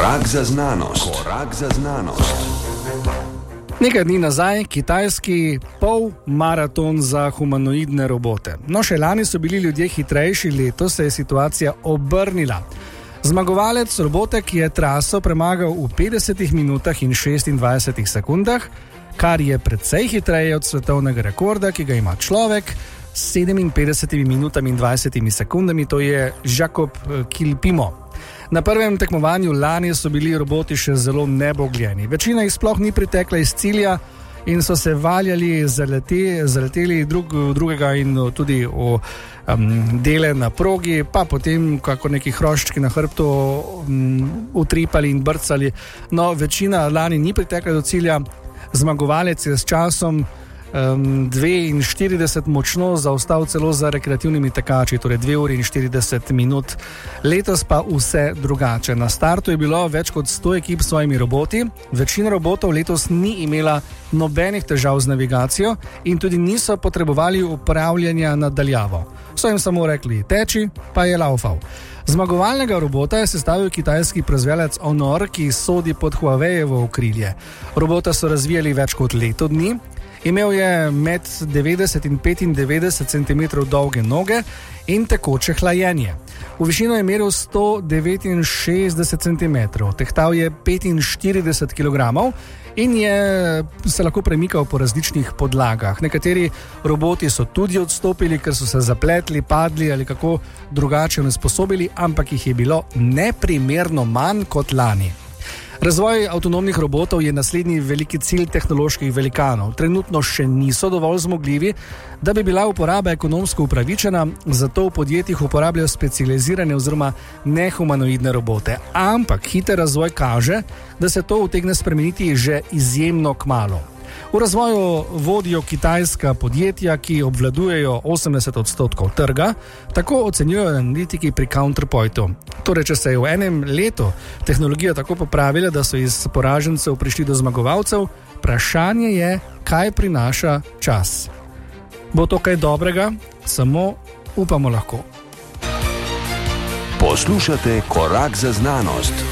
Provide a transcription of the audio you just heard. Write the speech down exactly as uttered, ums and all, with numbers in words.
Korak za znanost. Korak za znanost. Nekaj dni nazaj kitajski polmaraton za humanoidne robote. No, še lani so bili ljudje hitrejši, letos se je situacija obrnila. Zmagovalec robotek je traso premagal v petdesetih minutah in šestindvajsetih sekundah, kar je precej hitreje od svetovnega rekorda, ki ga ima človek s sedeminpetdesetimi minutami in dvajsetimi sekundami, to je Jakob Kilpimo. Na prvem tekmovanju lani so bili roboti še zelo nebogljeni. Večina jih sploh ni pritekla iz cilja in so se valjali, zaleti, zaleteli drug drugega in tudi v um, dele na progi, pa potem kako neki hroščki na hrbtu um, utripali in brcali. No, večina lani ni pritekla do cilja, zmagovalec je s časom Um, dvainštirideset močno zaostal celo za rekreativnimi tekači, torej dve uri in štirideset minut. Letos pa vse drugače. Na startu je bilo več kot sto ekip s svojimi roboti. Večina robotov letos ni imela nobenih težav z navigacijo in tudi niso potrebovali upravljanja nadaljavo. So jim samo rekli teči, pa je laufal. Zmagovalnega robota je sestavil kitajski proizvajalec Honor, ki sodi pod Huawei-jevo okrilje. Robota so razvijali več kot leto dni. Imel je med devetdeset in petindevetdeset centimetrov dolge noge in tekoče hlajenje. V višino je meril sto devetinšestdeset centimetrov, tehtal je petinštirideset kilogramov in je se lahko premikal po različnih podlagah. Nekateri roboti so tudi odstopili, ker so se zapletli, padli ali kako drugače onesposobili, ampak jih je bilo neprimerno manj kot lani. Razvoj avtonomnih robotov je naslednji veliki cilj tehnoloških velikanov. Trenutno še niso dovolj zmogljivi, da bi bila uporaba ekonomsko upravičena, zato v podjetjih uporabljajo specializirane oziroma nehumanoidne robote. Ampak hiter razvoj kaže, da se to utegne spremeniti že izjemno kmalu. V razvoju vodijo kitajska podjetja, ki obvladujejo osemdeset odstotkov trga, tako ocenjujejo analitiki pri Counterpointu. Torej, če se je v enem letu tehnologija tako popravila, da so iz poražencev prišli do zmagovalcev, vprašanje je, kaj prinaša čas. Bo to kaj dobrega? Samo upamo lahko. Poslušate Korak za znanost.